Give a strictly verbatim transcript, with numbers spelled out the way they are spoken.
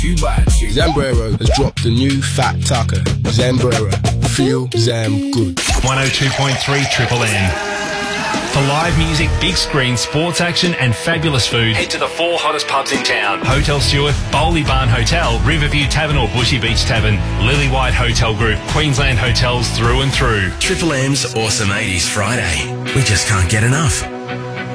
Zambrero has dropped the new Fat Tucker. Zambrero. Feel Zam good. one oh two point three Triple M. For live music, big screen, sports action and fabulous food, head to the four hottest pubs in town. Hotel Stewart, Bowley Barn Hotel, Riverview Tavern or Bushy Beach Tavern, Lily White Hotel Group, Queensland hotels through and through. Triple M's Awesome eighties Friday. We just can't get enough.